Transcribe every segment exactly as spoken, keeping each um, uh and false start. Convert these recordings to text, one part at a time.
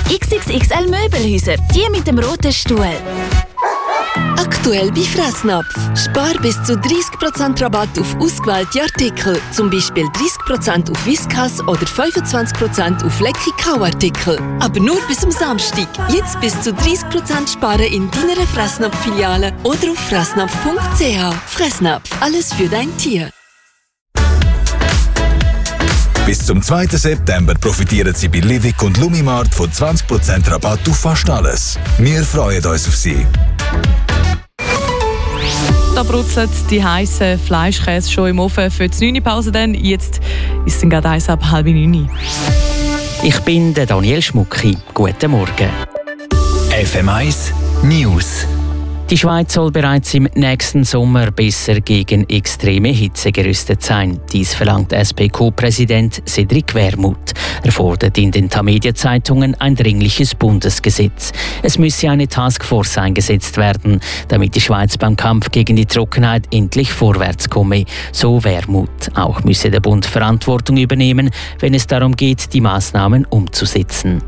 X X X L Möbelhäuser, die mit dem roten Stuhl. Aktuell bei Fressnapf. Spar bis zu dreissig Prozent Rabatt auf ausgewählte Artikel. Zum Beispiel dreissig Prozent auf Whiskas oder fünfundzwanzig Prozent auf leckere Kauartikel. Aber nur bis zum Samstag. Jetzt bis zu dreissig Prozent sparen in deiner Fressnapf-Filiale oder auf fressnapf punkt c h. Fressnapf, alles für dein Tier. Bis zum zweiten September profitieren Sie bei Livik und Lumimart von zwanzig Prozent Rabatt auf fast alles. Wir freuen uns auf Sie. Da brutzelt die heiße Fleischkäse schon im Ofen für die neun Uhr Pause. Dann. Jetzt ist es gerade eins ab halb neun. Ich bin der Daniel Schmucki. Guten Morgen. F M eins News. Die Schweiz soll bereits im nächsten Sommer besser gegen extreme Hitze gerüstet sein. Dies verlangt S P K-Präsident Cedric Wermuth. Er fordert in den Tamedia-Zeitungen ein dringliches Bundesgesetz. Es müsse eine Taskforce eingesetzt werden, damit die Schweiz beim Kampf gegen die Trockenheit endlich vorwärts komme. So Wermuth. Auch müsse der Bund Verantwortung übernehmen, wenn es darum geht, die Maßnahmen umzusetzen.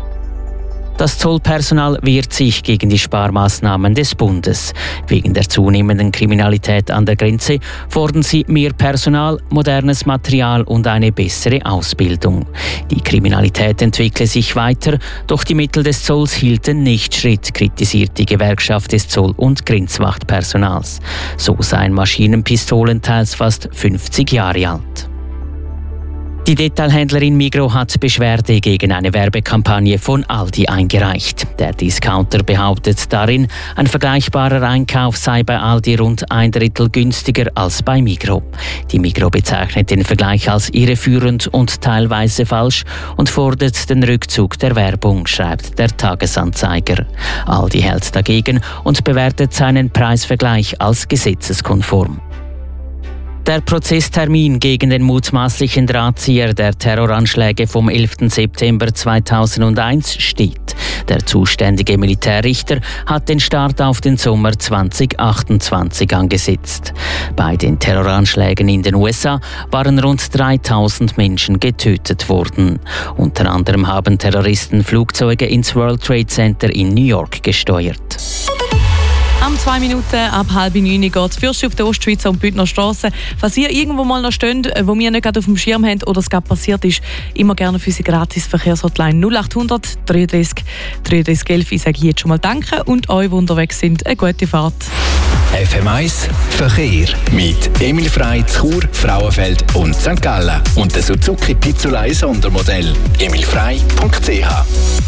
Das Zollpersonal wehrt sich gegen die Sparmaßnahmen des Bundes. Wegen der zunehmenden Kriminalität an der Grenze fordern sie mehr Personal, modernes Material und eine bessere Ausbildung. Die Kriminalität entwickle sich weiter, doch die Mittel des Zolls hielten nicht Schritt, kritisiert die Gewerkschaft des Zoll- und Grenzwachtpersonals. So seien Maschinenpistolen teils fast fünfzig Jahre alt. Die Detailhändlerin Migros hat Beschwerde gegen eine Werbekampagne von Aldi eingereicht. Der Discounter behauptet darin, ein vergleichbarer Einkauf sei bei Aldi rund ein Drittel günstiger als bei Migros. Die Migros bezeichnet den Vergleich als irreführend und teilweise falsch und fordert den Rückzug der Werbung, schreibt der Tagesanzeiger. Aldi hält dagegen und bewertet seinen Preisvergleich als gesetzeskonform. Der Prozesstermin gegen den mutmaßlichen Drahtzieher der Terroranschläge vom elften September zweitausendeins steht. Der zuständige Militärrichter hat den Start auf den Sommer zweitausendachtundzwanzig angesetzt. Bei den Terroranschlägen in den U S A waren rund dreitausend Menschen getötet worden. Unter anderem haben Terroristen Flugzeuge ins World Trade Center in New York gesteuert. Am zwei Minuten ab halb neun geht es fürst auf der Ostschweizer und Bündner Strasse. Falls ihr irgendwo mal noch steht, wo wir nicht gerade auf dem Schirm haben oder es gerade passiert ist, immer gerne für unsere gratis Verkehrshotline null achthundert dreiunddreißig dreiunddreißig elf. Ich sage jetzt schon mal Danke und euch, die unterwegs sind, eine gute Fahrt. F M eins Verkehr mit Emil Frey, Chur, Frauenfeld und Sankt Gallen und der Suzuki Pizzolei Sondermodell. emilfrey punkt c h.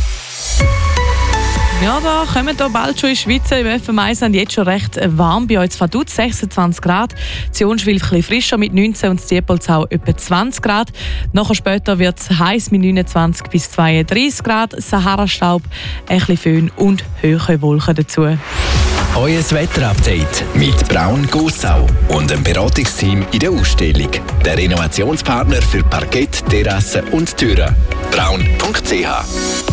Ja, da kommen wir bald schon in die Schweiz. Im F M eins sind jetzt schon recht warm. Bei euch in Vaduz sechsundzwanzig Grad. Zionschwil ein bisschen frischer mit neunzehn und Diepolzau etwa zwanzig Grad. Nachher später wird es heiß mit neunundzwanzig bis zweiunddreißig Grad. Sahara-Staub, ein bisschen Föhn und hohe Wolken dazu. Euer Wetterupdate mit Braun Gossau und einem Beratungsteam in der Ausstellung. Der Innovationspartner für Parkett, Terrassen und Türen. braun punkt c h.